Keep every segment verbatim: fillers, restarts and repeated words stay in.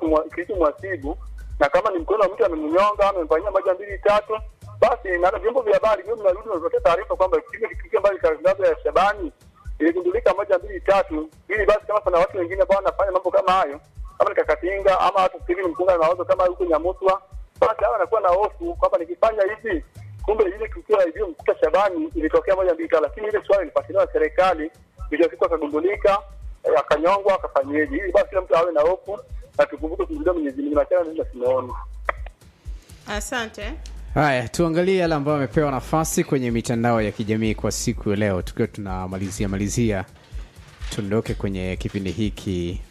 kilichomwasibu, na kama ni mkono wa mtu amemnyonga, amemfanyia moja mbili tatu, basi na vyombo vya habari vio mnarudi mnapata taarifa kwamba kile kitu ambacho kitangazo ya Shabani iligundulika moja mbili tatu, ili basi kama kuna watu wengine ambao wanafanya mambo kama hayo, kama Kakatinga ama watu hivi mkunga na wazo kama huko Nyamutwa, basi hawa anakuwa na hofu kwamba nikifanya hivi kumbe ile tukio hiyo mkuta Shabani ilitokea moja mbili tatu, lakini ile swali lilifuatiliwa na serikali, ndio siku akagundulika, akanyongwa, akafanyeje, ili basi kila mtu awe na hofu na tukumbuke kumjua Mwenyezi Mungu, acha ndio tunaona. Asante. Haya, tuangalie yale ambayo amepewa nafasi kwenye mitandao ya kijamii kwa siku ya leo, tukiwa tunamalizia malizia tuondoke kwenye kipindi hiki.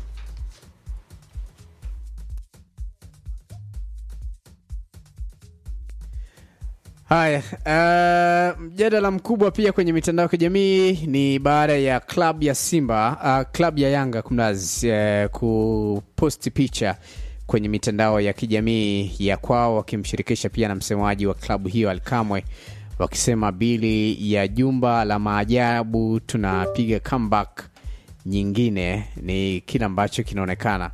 Haya, uh, mjadala mkubwa pia kwenye mitandao ya kijamii ni baada ya club ya Simba, uh, club ya Yanga kumlazi uh, kuposti picha kwenye mitandao ya kijamii ya kwao, wakimshirikisha pia na msemaji wa klabu hiyo Alkamwe, wakisema bili ya jumba la maajabu tunapiga comeback nyingine. Ni kile ambacho kinaonekana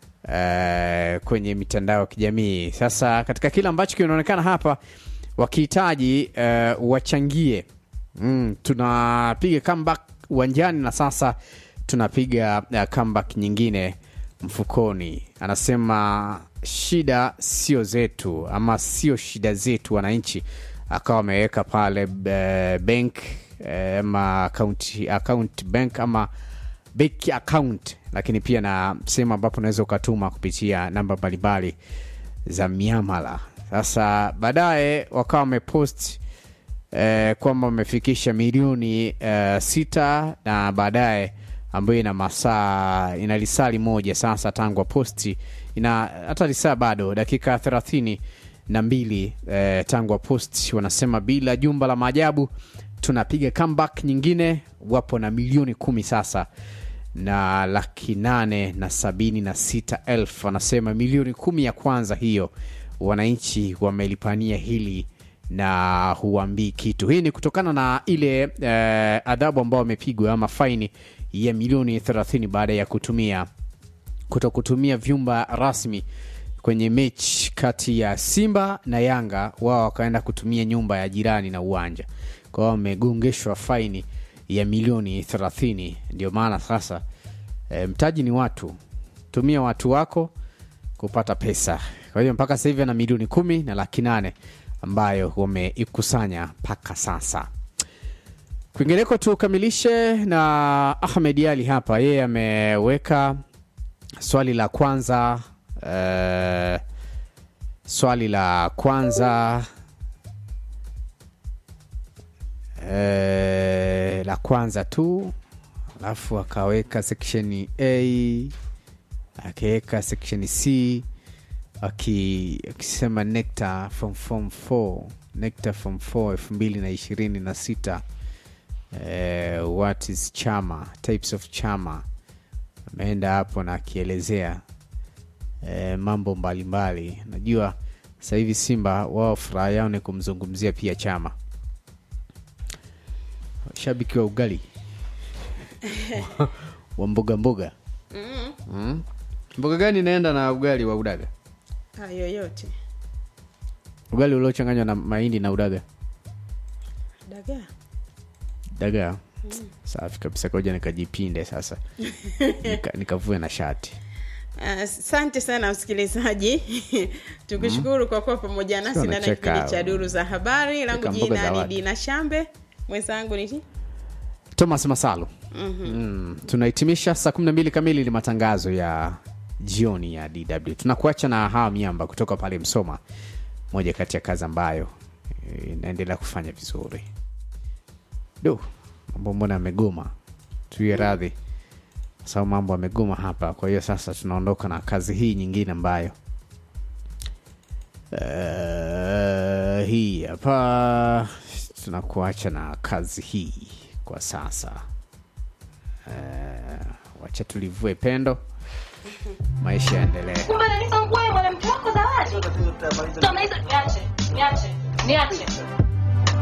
uh, kwenye mitandao ya kijamii. Sasa katika kile ambacho kinaonekana hapa, wakihitaji uh, wachangie, mm, tunapiga comeback uwanjani na sasa tunapiga uh, comeback nyingine mfukoni. Anasema shida sio zetu, ama sio shida zetu wananchi. Akawa ameweka pale uh, bank uh, ama account, account bank ama bank account, lakini pia na sema ambapo unaweza ukatuma kupitia namba mbalimbali za miamala. Sasa baadaye wakawa wamepost eh, kwamba wamefikisha milioni eh, sita, na baadaye ambayo ina masaa ina lisali moja sasa tangu posti, ina hata lisaa bado dakika thelathini na mbili eh, tangu posti. Wanasema bila jumba la maajabu tunapiga comeback nyingine. Wapo na milioni kumi sasa na laki nane na sabini na sita elfu. Wanasema milioni kumi ya kwanza hiyo wananchi wamelipania hili na huambii kitu. Hii ni kutokana na ile eh, adhabu ambao wamepigwa ama faini ya milioni thelathini baada ya kutumia kutokutumia vyumba rasmi kwenye mechi kati ya Simba na Yanga. Wao wakaenda kutumia nyumba ya jirani na uwanja, kwa hiyo wamegongeshwa faini ya milioni thelathini. Ndio maana sasa e, mtaji ni watu, tumia watu wako kupata pesa. Kwa hiyo mpaka sasa hivi ana milioni kumi na laki nane ambayo wameikusanya mpaka sasa. Kwingineko tukamilishe na Ahmed Ali hapa. Yeye ameweka swali la kwanza uh, swali la kwanza uh, la kwanza tu, alafu akaweka section A, akaweka section C, akisema Nectar from form four, Nectar from four elfu mbili na ishirini na sita. Uh, what is chama, types of chama. Ameenda hapo na akielezea uh, mambo mbalimbali. Najua sasa hivi Simba wao furaha yao ni kumzungumzia pia chama. Shabiki wa ugali wa mboga mboga. Mm. Mm. Mboga gani inaenda na ugali wa udaga? Ah, yoyote. Ugali uliochanganywa na mahindi na udaga. Daga. Daga. Mm. Safi kabisa, koja nikajipinde sasa. Nika, nikavue na shati. Asante uh, sana msikilizaji. Tukushukuru mm. kwa kuwa pamoja nasi na kipindi cha Duru za Habari. Langu jina ni Dina Shambe. Mwenzangu ni Thomas Masalu. Mhm. Mm, tunahitimisha saa kumi na mbili kamili ni matangazo ya jioni ya D W. Tunakuacha na hawa miamba kutoka pale Msoma. Moja kati ya kazi ambayo inaendelea kufanya vizuri. Do, mambo mbona yamegoma? Tuwe radhi. Sawa, mambo yamegoma hapa. Kwa hiyo sasa tunaondoka na kazi hii nyingine ambayo uh, hii hapa. Tunakuacha na kazi hii kwa sasa. Uh, wacha tulivue pendo. Maisha yaendelee. Kumbe nilikuwa mwanamke wako zawadi. Niache, niache, niache.